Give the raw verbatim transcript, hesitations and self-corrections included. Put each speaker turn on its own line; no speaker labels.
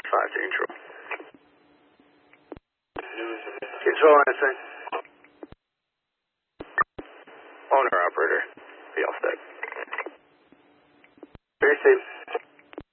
five to control. Control anything. Owner operator. Be all set. Very safe.